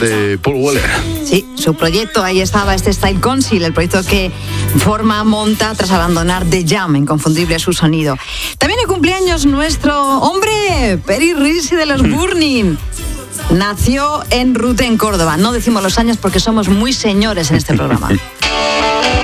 de Paul Weller. Sí, su proyecto, ahí estaba este Style Council, el proyecto que monta tras abandonar The Jam, inconfundible su sonido. También el cumpleaños nuestro hombre, Peri Risi de los Burning. Nació en Rute, en Córdoba. No decimos los años porque somos muy señores en este programa.